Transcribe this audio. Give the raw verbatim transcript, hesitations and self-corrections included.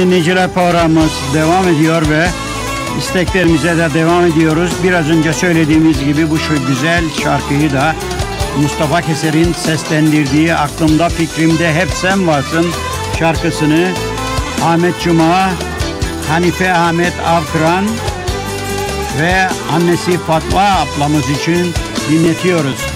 Dinleyiciler, programımız devam ediyor ve isteklerimize de devam ediyoruz. Biraz önce söylediğimiz gibi bu şu güzel şarkıyı da Mustafa Keser'in seslendirdiği Aklımda Fikrimde Hep Sen Varsın şarkısını Ahmet Cuma, Hanife Ahmet Avkıran ve annesi Fatma ablamız için dinletiyoruz.